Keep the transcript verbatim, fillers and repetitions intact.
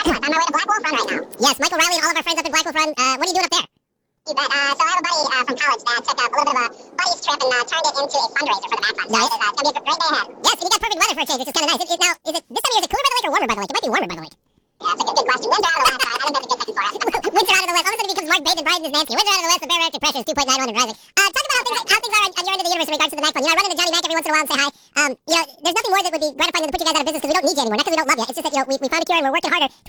I'm on my way to Black Wolf Run right now. Yes, Michael Riley and all of our friends up in Black Wolf Run. Uh, what are you doing up there? You bet. Uh, so I have a buddy uh, from college that took uh, a little bit of a buddy's trip and uh, turned it into a fundraiser for the marathon. So Nice. it is, uh, it's going to be a great day ahead. Yes, and you got perfect weather for a change, which is kind of nice. It, it, now, is it this time of year? Is it cooler by the lake or warmer by the lake? It might be warmer by the lake. Yeah, that's a good, good question. Winds are out of the west. I think that's a good thing for us. Winds are out of the west. All of a sudden it becomes Mark Baden, Brian is Nancy. Winds are out of the west. The barometric pressure is two point nine one and rising. Uh, talk about how things, how things are on, on your end of the universe in regards to the Mac Fund. You know, I run into Johnny Mac every once in a while and say hi. Um, you know, there's nothing more that would be gratifying than to put you guys out of business because we don't need you anymore. Not because we don't love you. It's just that, you know, we, we found a cure and we're working harder.